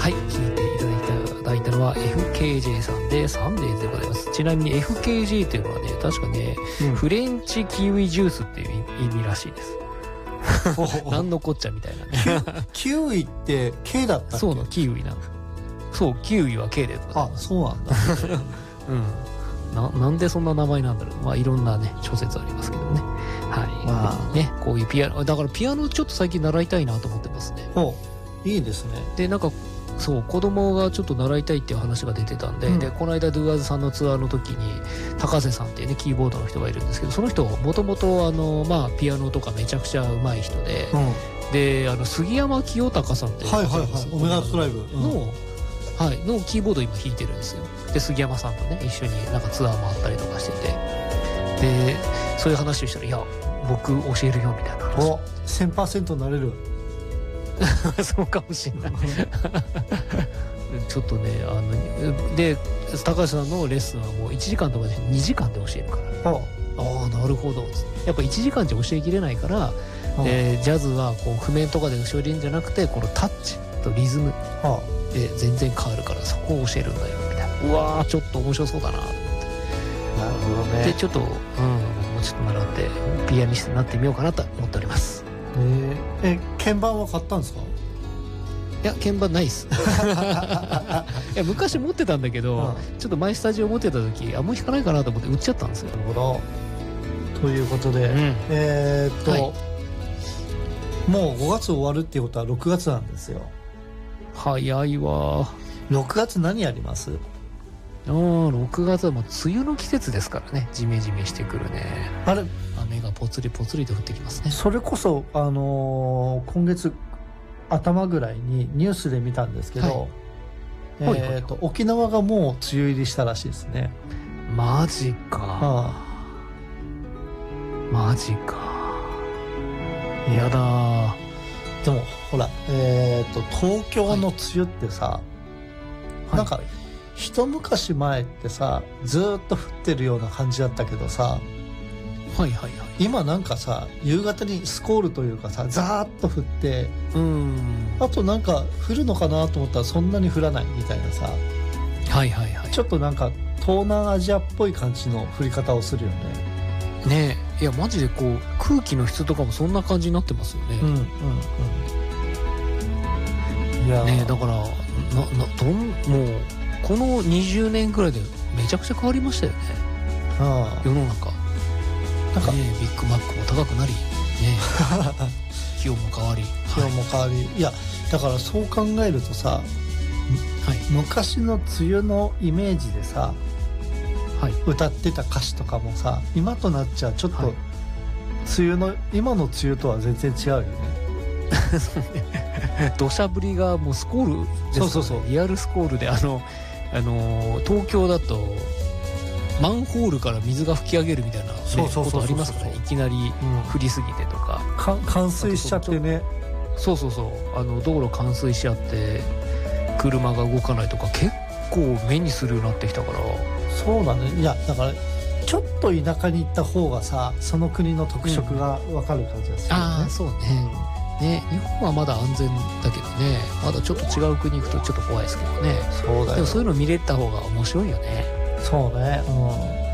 はい、聞いていただいたのは FKJ さんでサンデーでございます。ちなみに FKJ っていうのはね、確かね、フレンチキウイジュースっていう意味らしいです。なんのこっちゃみたいなね。 キウイって K だったっけ？ そうのキウイな。そう、キウイは K でございます。 そうなんだ。 なんでそんな名前なんだろう。まあいろんなね諸説ありますけどね。はい。ね、こういうピアノだからピアノちょっと最近習いたいなと思ってますね。 いいですね。 でなんかそう子供がちょっと習いたいっていう話が出てたんで、でこの間ドゥアーズさんのツアーの時に高瀬さんっていうねキーボードの人がいるんですけど、その人もともとまあピアノとかめちゃくちゃ上手い人で、で杉山清隆さんってオメガストライブのキーボード今弾いてるんですよ。で杉山さんとね一緒になんかツアー回ったりとかしてて、でそういう話をしたら「いや僕教えるよ」みたいな話。 1000% なれる。 そうかもしれない。ちょっとねで高橋さんのレッスンはもう1時間とかで2時間で教えるから、ああなるほど。やっぱ1時間じゃ教えきれないから、ジャズはこう譜面とかで教えるんじゃなくてこのタッチとリズムで全然変わるから、そこを教えるんだよみたいな。うわーちょっと面白そうだなと思って。 なるほどね。 でちょっともうちょっと習ってピアニストになってみようかなと思っております。 鍵盤は買ったんですか？ いや鍵盤ないっす。いや昔持ってたんだけど、ちょっと前スタジオ持ってた時もう弾かないかなと思って売っちゃったんですよ。 なるほど。ということで、もう5月終わるっていうことは6月なんですよ。早いわ。 6月何やります？ 6月はもう梅雨の季節ですからね。ジメジメしてくるね。雨がポツリポツリと降ってきますね。 それこそ今月頭ぐらいにニュースで見たんですけど、沖縄がもう梅雨入りしたらしいですね。 マジか。マジか。やだ。 でもほら東京の梅雨ってさ、なんか一昔前ってさずーっと降ってるような感じだったけどさ、今なんかさ夕方にスコールというかさザーッと降って、あとなんか降るのかなと思ったらそんなに降らないみたいなさ、ちょっとなんか東南アジアっぽい感じの降り方をするよね。 ねえ、いやマジでこう空気の質とかもそんな感じになってますよね。いやね、だからもうこの20年くらいでめちゃくちゃ変わりましたよね。世の中なんか、ビッグマックも高くなり、気温も変わり、 いやだからそう考えるとさ、昔の梅雨のイメージでさ、歌ってた歌詞とかもさ今となっちゃちょっと、今の梅雨とは全然違うよね。 土砂降りがもうスコールです、リアルスコールで東京だとマンホールから水が吹き上げるみたいなことありますからね。いきなり降りすぎてとか、 冠水しちゃってね。 道路冠水しちゃって車が動かないとか結構目にするようになってきたから。 そうだね。いやだからちょっと田舎に行った方がさその国の特色が分かる感じがするよね。 そうね。日本はまだ安全だけどね、まだちょっと違う国行くとちょっと怖いですけどね。でもそういうの見れた方が面白いよね。 そうね。